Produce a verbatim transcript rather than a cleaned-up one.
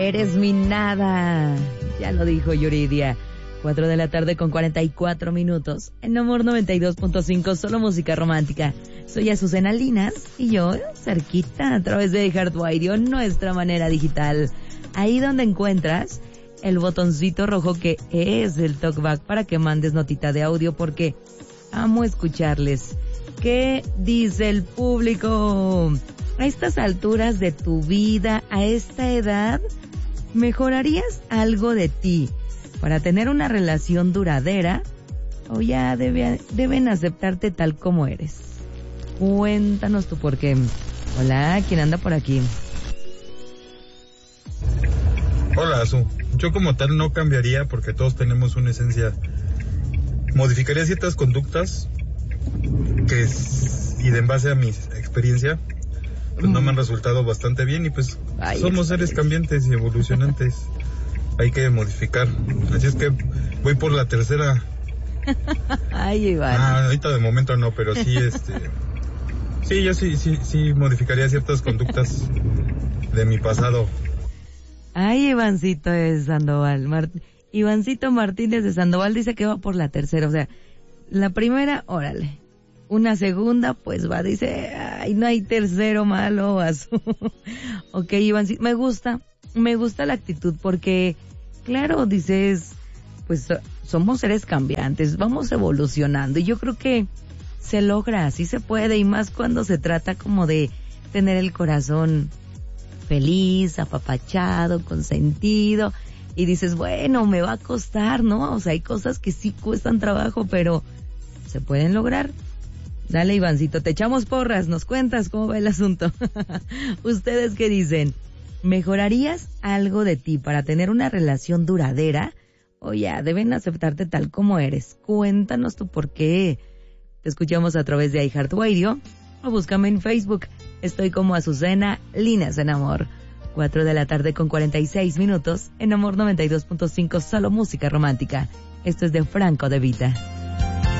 Eres mi nada. Ya lo dijo Yuridia. Cuatro de la tarde con cuarenta y cuatro minutos. En Amor noventa y dos punto cinco, solo música romántica. Soy Azucena Linas y yo cerquita a través de Heart Radio, nuestra manera digital. Ahí donde encuentras el botoncito rojo que es el talkback para que mandes notita de audio porque amo escucharles. ¿Qué dice el público? A estas alturas de tu vida, a esta edad, ¿mejorarías algo de ti para tener una relación duradera o ya debe, deben aceptarte tal como eres? Cuéntanos tú por qué. Hola, ¿quién anda por aquí? Hola, Azu. Yo como tal no cambiaría porque todos tenemos una esencia. Modificaría ciertas conductas que, y de en base a mi experiencia, pues no me han resultado bastante bien y pues Ay, somos seres cambiantes y evolucionantes. Hay que modificar. Así es que voy por la tercera. Ay, Iván. Ah, ahorita de momento no, pero sí, este... sí, yo sí, sí, sí modificaría ciertas conductas de mi pasado. Ay, Ivancito de Sandoval. Mart- Ivancito Martínez de Sandoval dice que va por la tercera. O sea, la primera, órale. Una segunda, pues va, dice, ay, no hay tercero malo. Ok, Ivancito, me gusta. Me gusta la actitud porque, claro, dices, pues somos seres cambiantes, vamos evolucionando. Y yo creo que se logra, sí se puede. Y más cuando se trata como de tener el corazón feliz, apapachado, consentido, y dices, bueno, me va a costar, ¿no? O sea, hay cosas que sí cuestan trabajo, pero se pueden lograr. Dale, Ivancito, te echamos porras, nos cuentas cómo va el asunto. ¿Ustedes qué dicen? ¿Mejorarías algo de ti para tener una relación duradera? O ya, deben aceptarte tal como eres. Cuéntanos tú por qué. Te escuchamos a través de iHeartRadio o búscame en Facebook. Estoy como Azucena Linas en Amor. Cuatro de la tarde con cuarenta y seis minutos en Amor noventa y dos punto cinco, solo música romántica. Esto es de Franco De Vita.